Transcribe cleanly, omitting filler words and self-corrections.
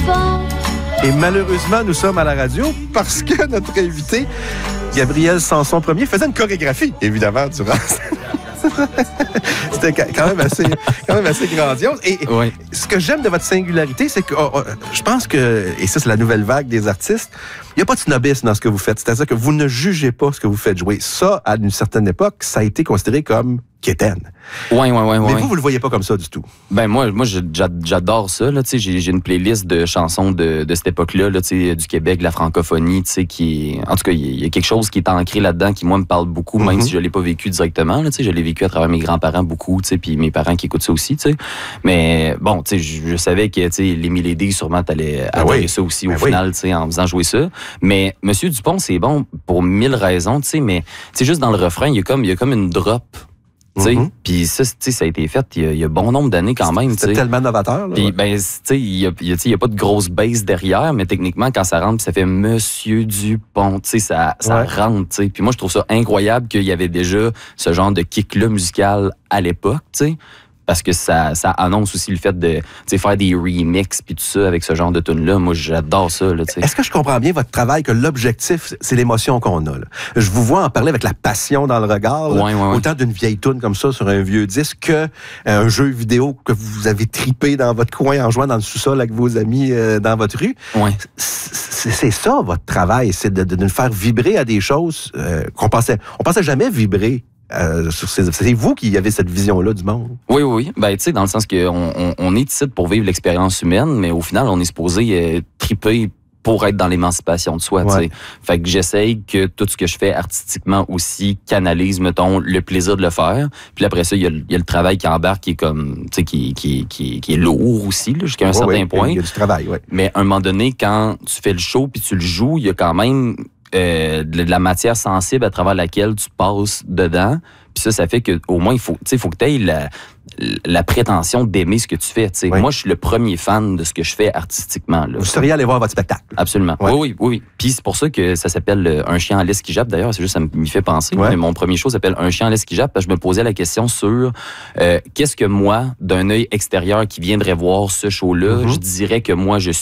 enfants. Et malheureusement, nous sommes à la radio parce que notre invité, Gabriel Sanson-Premier, faisait une chorégraphie, évidemment, durant... C'était quand même assez grandiose. Et oui. Ce que j'aime de votre singularité, c'est que je pense que, et ça, c'est la nouvelle vague des artistes, il n'y a pas de snobisme dans ce que vous faites. C'est-à-dire que vous ne jugez pas ce que vous faites jouer. Ça, à une certaine époque, ça a été considéré comme quétaine. Oui. Mais vous le voyez pas comme ça du tout. Ben moi j'adore ça. Là, j'ai une playlist de chansons de cette époque-là, là, du Québec, de la francophonie, qui en tout cas, il y a quelque chose qui est ancré là-dedans qui, moi, me parle beaucoup, même si je l'ai pas vécu directement. Là, je l'ai vécu à travers mes grands-parents beaucoup, puis mes parents qui écoutent ça aussi. T'sais. Mais bon, je savais que les Milady, sûrement, t'allais adorer ça aussi au final, en faisant jouer ça. Mais Monsieur Dupont, c'est bon pour 1000 raisons, mais juste dans le refrain, il y a comme une drop. Puis ça a été fait il y a bon nombre d'années quand même. C'est tellement novateur. Là, puis il y a pas de grosse base derrière, mais techniquement quand ça rentre, ça fait Monsieur Dupont, ça rentre. Puis moi je trouve ça incroyable qu'il y avait déjà ce genre de kick-là musical à l'époque, parce que ça annonce aussi le fait de faire des remixes puis tout ça avec ce genre de tune-là. Moi, j'adore ça. Là, est-ce que je comprends bien votre travail, que l'objectif, c'est l'émotion qu'on a? Là? Je vous vois en parler avec la passion dans le regard, autant d'une vieille tune comme ça sur un vieux disque qu'un jeu vidéo que vous avez tripé dans votre coin en jouant dans le sous-sol avec vos amis dans votre rue. Ouais. C'est ça, votre travail, c'est de nous faire vibrer à des choses qu'on pensait jamais vibrer. C'est vous qui avez cette vision-là du monde. Oui. Ben, dans le sens qu'on est ici pour vivre l'expérience humaine, mais au final, on est supposé triper pour être dans l'émancipation de soi. Ouais. Fait que j'essaye que tout ce que je fais artistiquement aussi canalise, mettons, le plaisir de le faire. Puis après ça, il y a le travail qui embarque, qui est comme, qui est lourd aussi, là, jusqu'à un certain point. Il y a du travail, oui. Mais à un moment donné, quand tu fais le show puis tu le joues, il y a quand même de la matière sensible à travers laquelle tu passes dedans. Puis ça fait que au moins, il faut que tu aies la prétention d'aimer ce que tu fais. Oui. Moi, je suis le premier fan de ce que je fais artistiquement. Là. Vous seriez allé voir votre spectacle. Absolument. Ouais. Oui. Puis c'est pour ça que ça s'appelle Un chien en laisse qui jappe. D'ailleurs, c'est juste ça m'y fait penser. Ouais. Mais mon premier show s'appelle Un chien en laisse qui jappe parce que je me posais la question sur qu'est-ce que moi, d'un œil extérieur qui viendrait voir ce show-là, je dirais que moi, je